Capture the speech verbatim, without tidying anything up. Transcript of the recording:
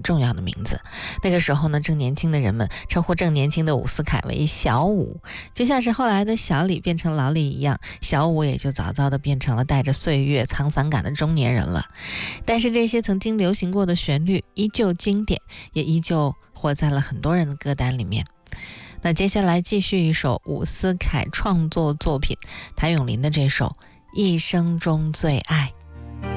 重要的名字。那个时候呢，正年轻的人们称呼正年轻的伍思凯为小伍，就像是后来的小李变成老李一样，小伍也就早早的变成了带着岁月沧桑感的中年人了。但是这些曾经流行过的旋律依旧经典，也依旧活在了很多人的歌单里面。那接下来继续一首伍思凯创作作品谭咏麟的这首《一生中最爱》。